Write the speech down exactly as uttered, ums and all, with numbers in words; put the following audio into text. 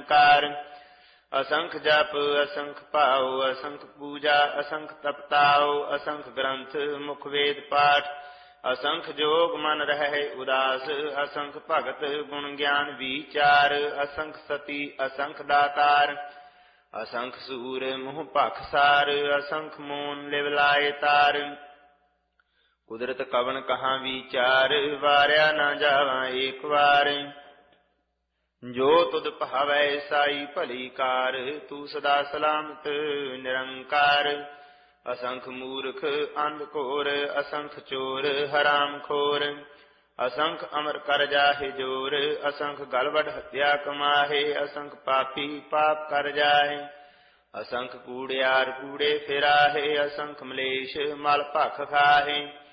ਨਿਰੰਕਾਰ। असंख जप असंख भाव असंख पूजा असंख तपताओ असंख ग्रंथ मुख वेद पाठ। असंख जोग मन रहे उदास असंख भगत गुण ज्ञान विचार। असंख सती असंख दातार असंख सूर मुह पखसार। असंख मोन लिव लाए तार। कुदरत कवन कहाँ विचार वार्या न जावा एक बार। जो तुद भावै साई भली कार तू सदा सलामत निरंकार। असंख मूर्ख अंध घोर असंख चोर हराम खोर। असंख अमर कर जाहे जोर असंख गलवड हत्या कमाहे। असंख पापी पाप कर जाहे असंख कूड़ियार कूड़े फिराहे। असंख मलेश मल भख खाहे।